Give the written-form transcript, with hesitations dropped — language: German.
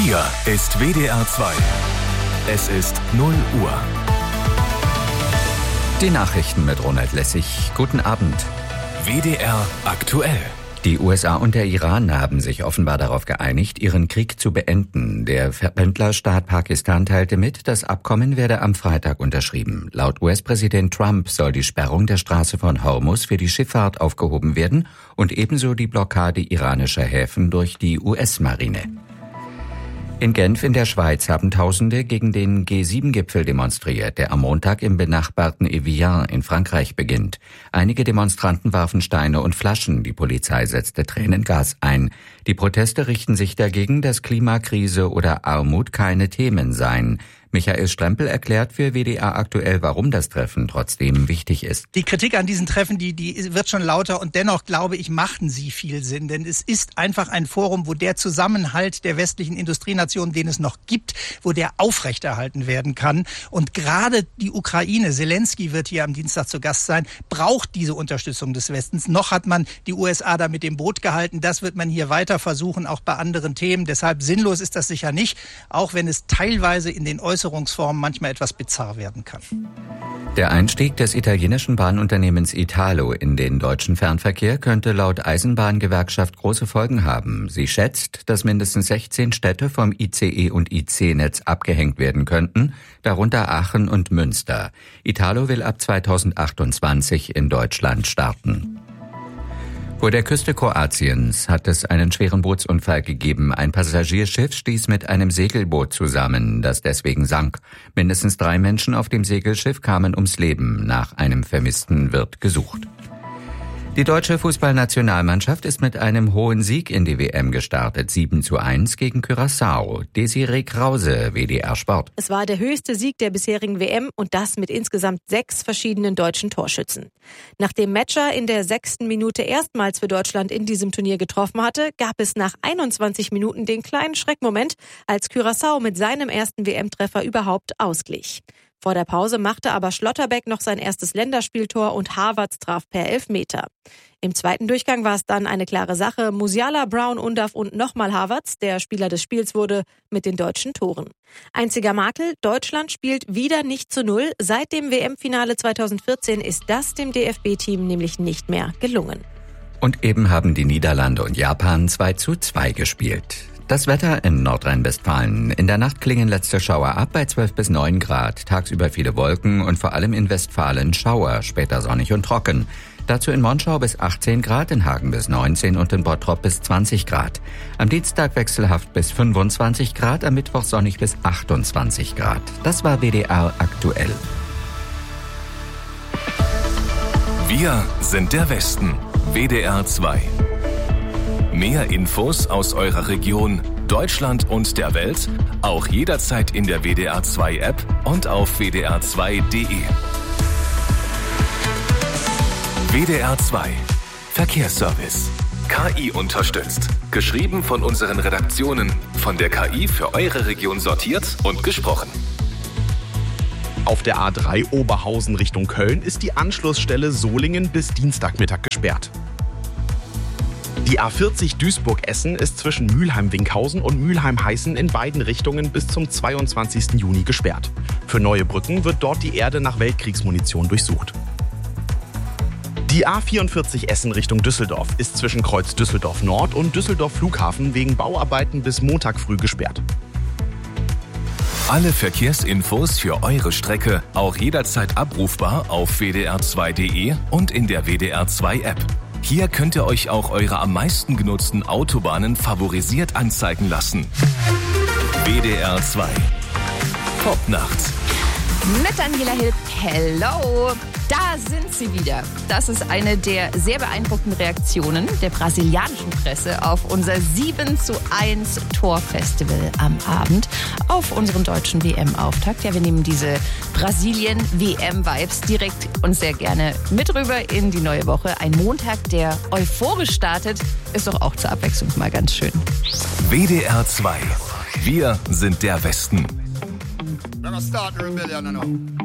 Hier ist WDR 2. Es ist 0 Uhr. Die Nachrichten mit Ronald Lessig. Guten Abend. WDR aktuell. Die USA und der Iran haben sich offenbar darauf geeinigt, ihren Krieg zu beenden. Der Verbündlerstaat Pakistan teilte mit, das Abkommen werde am Freitag unterschrieben. Laut US-Präsident Trump soll die Sperrung der Straße von Hormuz für die Schifffahrt aufgehoben werden und ebenso die Blockade iranischer Häfen durch die US-Marine. In Genf in der Schweiz haben Tausende gegen den G7-Gipfel demonstriert, der am Montag im benachbarten Evian in Frankreich beginnt. Einige Demonstranten warfen Steine und Flaschen, die Polizei setzte Tränengas ein. Die Proteste richten sich dagegen, dass Klimakrise oder Armut keine Themen seien. Michael Strempel erklärt für WDR aktuell, warum das Treffen trotzdem wichtig ist. Die Kritik an diesen Treffen, die wird schon lauter und dennoch, glaube ich, machten sie viel Sinn. Denn es ist einfach ein Forum, wo der Zusammenhalt der westlichen Industrienationen, den es noch gibt, wo der aufrechterhalten werden kann. Und gerade die Ukraine, Zelensky wird hier am Dienstag zu Gast sein, braucht diese Unterstützung des Westens. Noch hat man die USA da mit dem Boot gehalten. Das wird man hier weiter versuchen, auch bei anderen Themen. Deshalb sinnlos ist das sicher nicht, auch wenn es teilweise in den Äußerungsformen manchmal etwas bizarr werden kann. Der Einstieg des italienischen Bahnunternehmens Italo in den deutschen Fernverkehr könnte laut Eisenbahngewerkschaft große Folgen haben. Sie schätzt, dass mindestens 16 Städte vom ICE- und IC-Netz abgehängt werden könnten, darunter Aachen und Münster. Italo will ab 2028 in Deutschland starten. Vor der Küste Kroatiens hat es einen schweren Bootsunfall gegeben. Ein Passagierschiff stieß mit einem Segelboot zusammen, das deswegen sank. Mindestens 3 Menschen auf dem Segelschiff kamen ums Leben. Nach einem Vermissten wird gesucht. Die deutsche Fußballnationalmannschaft ist mit einem hohen Sieg in die WM gestartet. 7:1 gegen Curaçao. Desiree Krause, WDR Sport. Es war der höchste Sieg der bisherigen WM und das mit insgesamt 6 verschiedenen deutschen Torschützen. Nachdem Metscher in der 6. Minute erstmals für Deutschland in diesem Turnier getroffen hatte, gab es nach 21 Minuten den kleinen Schreckmoment, als Curaçao mit seinem ersten WM-Treffer überhaupt ausglich. Vor der Pause machte aber Schlotterbeck noch sein erstes Länderspieltor und Havertz traf per Elfmeter. Im zweiten Durchgang war es dann eine klare Sache. Musiala, Brown, Undav und nochmal Havertz, der Spieler des Spiels wurde, mit den deutschen Toren. Einziger Makel, Deutschland spielt wieder nicht zu 0. Seit dem WM-Finale 2014 ist das dem DFB-Team nämlich nicht mehr gelungen. Und eben haben die Niederlande und Japan 2:2 gespielt. Das Wetter in Nordrhein-Westfalen. In der Nacht klingen letzte Schauer ab bei 12 bis 9 Grad. Tagsüber viele Wolken und vor allem in Westfalen Schauer, später sonnig und trocken. Dazu in Monschau bis 18 Grad, in Hagen bis 19 und in Bottrop bis 20 Grad. Am Dienstag wechselhaft bis 25 Grad, am Mittwoch sonnig bis 28 Grad. Das war WDR aktuell. Wir sind der Westen. WDR 2. Mehr Infos aus eurer Region, Deutschland und der Welt, auch jederzeit in der WDR 2 App und auf wdr2.de. WDR 2 Verkehrsservice. KI unterstützt. Geschrieben von unseren Redaktionen, von der KI für eure Region sortiert und gesprochen. Auf der A3 Oberhausen Richtung Köln ist die Anschlussstelle Solingen bis Dienstagmittag gesperrt. Die A40 Duisburg-Essen ist zwischen Mülheim-Winkhausen und Mülheim-Heißen in beiden Richtungen bis zum 22. Juni gesperrt. Für neue Brücken wird dort die Erde nach Weltkriegsmunition durchsucht. Die A44 Essen Richtung Düsseldorf ist zwischen Kreuz Düsseldorf Nord und Düsseldorf Flughafen wegen Bauarbeiten bis Montag früh gesperrt. Alle Verkehrsinfos für eure Strecke auch jederzeit abrufbar auf wdr2.de und in der WDR 2 App. Hier könnt ihr euch auch eure am meisten genutzten Autobahnen favorisiert anzeigen lassen. WDR 2. Popnacht. Mit Daniela Hilb. Hello! Da sind sie wieder. Das ist eine der sehr beeindruckenden Reaktionen der brasilianischen Presse auf unser 7:1 Torfestival am Abend, auf unseren deutschen WM-Auftakt. Ja, wir nehmen diese Brasilien-WM-Vibes direkt und sehr gerne mit rüber in die neue Woche. Ein Montag, der euphorisch startet, ist doch auch zur Abwechslung mal ganz schön. WDR 2. Wir sind der Westen. Gonna start the rebellion now.